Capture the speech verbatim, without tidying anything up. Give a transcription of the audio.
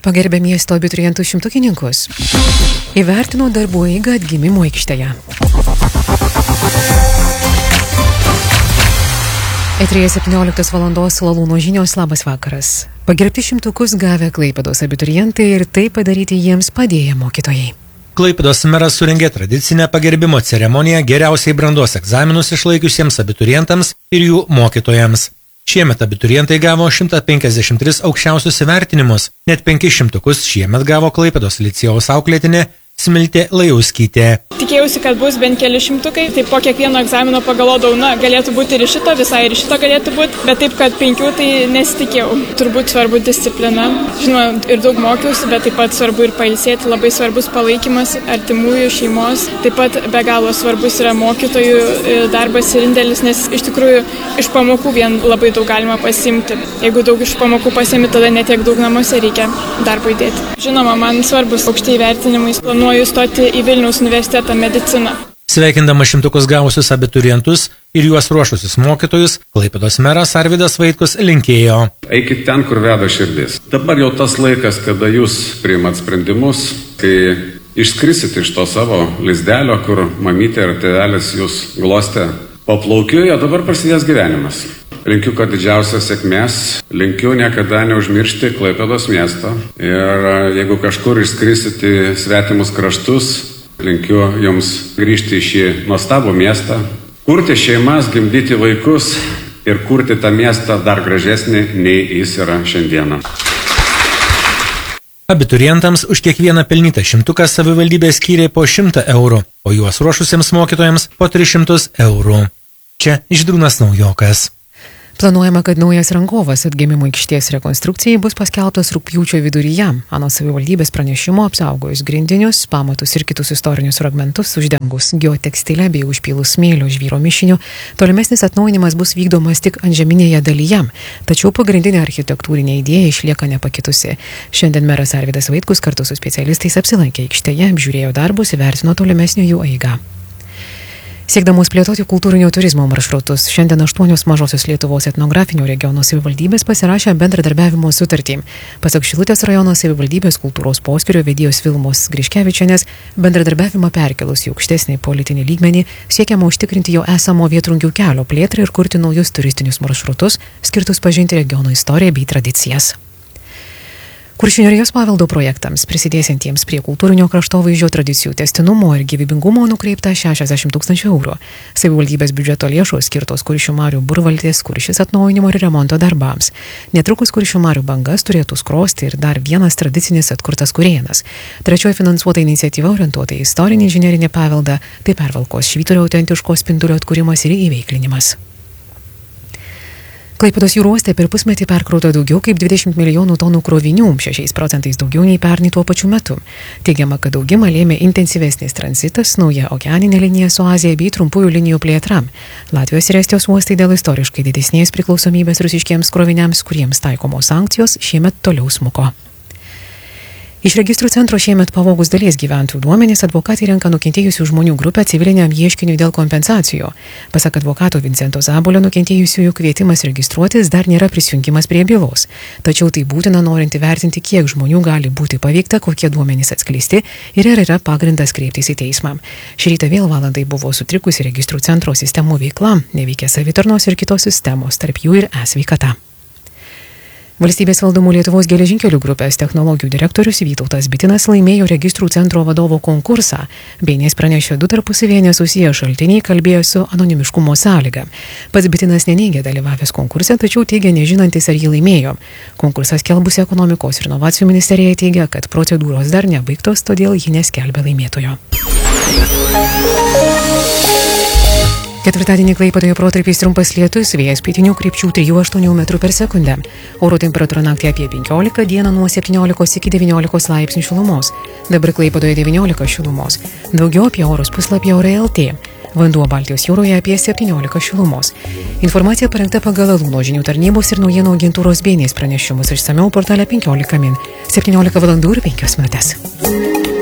Pagerbė miesto abiturientų šimtukininkus. Įvertino darbų eigą atgimimo aikštėje. Eteryje septynioliktos valandos Lalūno žinios, labas vakaras. Pagerbti šimtukus gavę Klaipėdos abiturientai ir tai padaryti jiems padėję mokytojai. Klaipėdos meras surengė tradicinę pagerbimo ceremoniją geriausiai brandos egzaminus išlaikiusiems abiturientams ir jų mokytojams. Šiemet abiturientai gavo šimtą penkiasdešimt tris aukščiausius įvertinimus, net penkis šimtukus šiemet gavo Klaipėdos licėjaus auklėtinė Smiltė Lajauskytė. Tikėjausi, kad bus bent keli šimtukai, tai po kiekvieno egzamino pagalvodavau, na, galėtų būti ir šito, visai ir šito galėtų būti, bet taip, kad penkių, tai nesitikėjau. Turbūt svarbu disciplina, žinoma, ir daug mokiausi, bet taip pat svarbu ir pailsėti, labai svarbus palaikymas artimųjų, šeimos, taip pat be galo svarbus yra mokytojų darbas ir indėlis, nes iš tikrųjų iš pamokų vien labai daug galima pasimti. Jeigu daug iš pamokų pasimi, tada netiek daug namuose reikia darbo įdėti. Žinoma, man svarbus aukšti įvertinimai, planuoju įstoti į Vilniaus universitetą mediciną. Sveikindama šimtukus gavusius abiturientus ir juos ruošusius mokytojus, Klaipėdos meras Arvydas Vaitkus linkėjo. Eikit ten, kur veda širdis. Dabar jau tas laikas, kada jūs priimat sprendimus, kai išskrisit iš to savo lizdelio, kur mamytė ir tėvelis jūs glostė paplaukiu, o dabar prasidės gyvenimas. Linkiu, kad didžiausios sėkmės, linkiu niekada neužmiršti Klaipėdos miesto ir jeigu kažkur išskrisit į svetimus kraštus, linkiu jums grįžti į šį nuostabų miestą, kurti šeimas, gimdyti vaikus ir kurti tą miestą dar gražesnį, nei jis yra šiandieną. Abiturientams už kiekvieną pelnytą šimtuką savivaldybė skyrė po šimtą eurų, o juos ruošusiems mokytojams po tris šimtus eurų. Čia Žydrūnas Naujokas. Planuojama, kad naujas rangovas atgimimo aikštės rekonstrukcijai bus paskelbtas rugpjūčio viduryje. Anot savivaldybės pranešimo apsaugojus grindinius, pamatus ir kitus istorinius fragmentus, uždengus geotekstilę bei užpylus smėlio žvyro mišiniu, tolimesnis atnaujinimas bus vykdomas tik antžeminėje dalyje. Tačiau pagrindinė architektūrinė idėja išlieka nepakitusi. Šiandien meras Arvydas Vaitkus kartu su specialistais apsilankė aikštėje, apžiūrėjo darbus, įvertino tolimesnio jų eigą. Siekdamos plėtoti kultūrinio turizmo maršrutus, šiandien aštuonios mažosios Lietuvos etnografinio regiono savivaldybės pasirašė bendradarbiavimo sutartį. Pasak Šilutės rajono savivaldybės kultūros poskyrio vedėjos Vilmos Griškevičienės, bendradarbiavimą perkelus į aukštesnį politinį lygmenį siekiama užtikrinti jo esamo Vėtrungių kelio plėtrą ir kurti naujus turistinius maršrutus, skirtus pažinti regiono istoriją bei tradicijas. Kuršių nerijos paveldo projektams, prisidėsiantiems prie kultūrinio kraštovaizdžio tradicijų tęstinumo ir gyvybingumo nukreipta šešiasdešimt tūkstančių eurų. Savivaldybės biudžeto lėšos skirtos Kuršių marių burvaltės Kuršis atnaujinimo ir remonto darbams. Netrukus Kuršių marių bangas turėtų skrosti ir dar vienas tradicinis atkurtas Kurėnas. Trečioji finansuota iniciatyva orientuota į istorinį inžinerinį paveldą, tai Pervalkos švyturio autentiško spindulio atkūrimas ir įveiklinimas. Klaipėdos jūrų uoste per pusmetį perkrauta daugiau kaip dvidešimt milijonų tonų krovinių, šešiais procentais daugiau nei pernai tuo pačiu metu. Teigiama, kad augimą lėmė intensyvesnis tranzitas, nauja okeaninė linija su Azija bei trumpųjų linijų plėtra. Latvijos ir Estijos uostai dėl istoriškai didesnės priklausomybės rusiškiems kroviniams, kuriems taikomos sankcijos, šiemet toliau smuko. Iš registrų centro šiemet pavogus dalies gyventojų duomenys advokatai renka nukentėjusių žmonių grupę civiliniam ieškiniui dėl kompensacijų. Pasak advokato Vincento Zabolio, nukentėjusiųjų kvietimas registruotis dar nėra prisijungimas prie bylos. Tačiau tai būtina norint įvertinti, kiek žmonių gali būti paveikta, kokie duomenys atskleisti ir ar yra pagrindas kreiptis į teismą. Šį rytą vėl valandai buvo sutrikusi registrų centro sistemų veikla, neveikė savitarnos ir kitos sistemos, tarp jų ir e-sveikata. Valstybės valdomų Lietuvos geležinkelių grupės technologijų direktorius Vytautas Bitinas laimėjo registrų centro vadovo konkursą. Bėnės pranešė, du tarpusavyje nesusiję šaltiniai kalbėjo su anonimiškumo sąlyga. Pats Bitinas neneigė dalyvavęs konkurse, tačiau teigia nežinantis, ar jį laimėjo. Konkursas skelbusi ekonomikos ir inovacijų ministerija teigia, kad procedūros dar nebaigtos, todėl ji neskelbia laimėtojo. Ketvirtadienį Klaipėdoje protarpiais trumpas lietus, vėjas pietinių krypčių trijų aštuonių metrų per sekundę. Oro temperatūra naktį apie penkiolika, dieną nuo septyniolikos iki devyniolikos laipsnių šilumos. Dabar Klaipėdoje devyniolika šilumos. Daugiau apie orus puslapyje Orai L T. Vanduo Baltijos jūroje apie septyniolika šilumos. Informacija parengta pagal Lalūno žinių tarnybos ir naujienų agentūros Bėnės pranešimus išsamiau portale penkiolika min. septyniolika valandų ir penkios minutės.